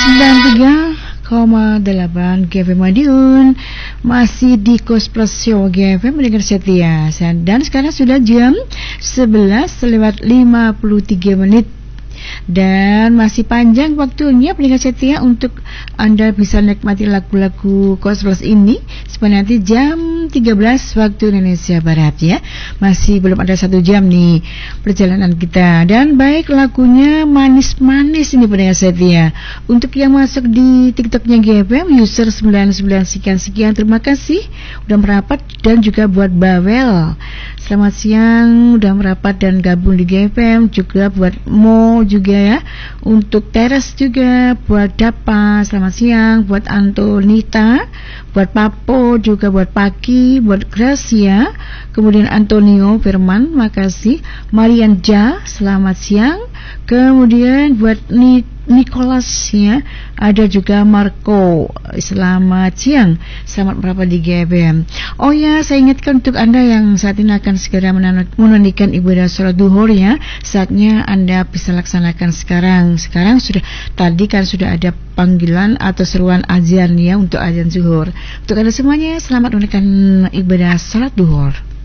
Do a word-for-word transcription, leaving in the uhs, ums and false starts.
sembilan tiga koma delapan G F M Madiun, masih di Kos Plus Show G F M mendengar setia. Dan sekarang sudah jam sebelas lewat lima puluh tiga menit. Dan masih panjang waktunya pendengar setia untuk Anda bisa nikmati lagu-lagu Kos Plus ini sampai nanti jam tiga belas waktu Indonesia Barat ya. Masih belum ada satu jam nih perjalanan kita. Dan baik, lagunya manis-manis ini pendengar setia. Untuk yang masuk di TikToknya G F M user sembilan sembilan sekian-sekian, terima kasih udah merapat. Dan juga buat Bawel, selamat siang, udah merapat dan gabung di G F M. Juga buat Mo juga ya, untuk Teres juga, buat Dapa selamat siang, buat Antonita, buat Papo, juga buat Paki, buat Gracia, kemudian Antonio Firman, makasih. Marian Ja, selamat siang. Kemudian buat Ni Nicholas ya, ada juga Marco, selamat siang, selamat merapat di G F M. Oh ya, saya ingatkan untuk Anda yang saat ini akan segera menunaikan ibadah sholat duhur ya, saatnya Anda bisa laksanakan sekarang. Sekarang sudah, tadi kan sudah ada panggilan atau seruan azan ya untuk azan zuhur. Untuk Anda semuanya, selamat menunaikan ibadah sholat duhur.